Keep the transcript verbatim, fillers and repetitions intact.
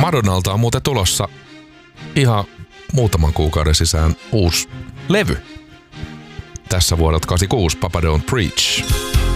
Madonnalta on muuten tulossa ihan muutaman kuukauden sisään uusi levy. Tässä vuodelta kahdeksankymmentäkuusi, Papa Don't Preach.